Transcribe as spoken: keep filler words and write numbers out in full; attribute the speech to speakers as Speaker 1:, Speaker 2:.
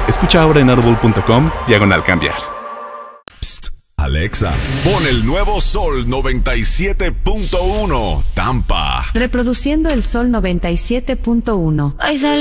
Speaker 1: Escucha ahora en audible.com diagonal cambiar.
Speaker 2: Psst, Alexa, pon el nuevo Sol noventa y siete punto uno, Tampa.
Speaker 3: Reproduciendo el Sol noventa y siete punto uno.
Speaker 4: Hoy sale